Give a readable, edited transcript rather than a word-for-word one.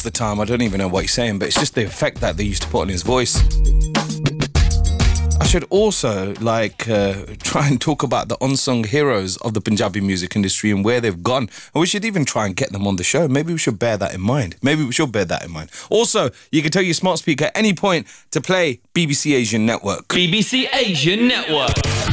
half the time I don't even know what he's saying, but it's just the effect that they used to put on his voice. I should also try and talk about the unsung heroes of the Punjabi music industry and where they've gone. And we should even try and get them on the show. Maybe we should bear that in mind. Also, you can tell your smart speaker at any point to play BBC Asian Network. BBC Asian Network.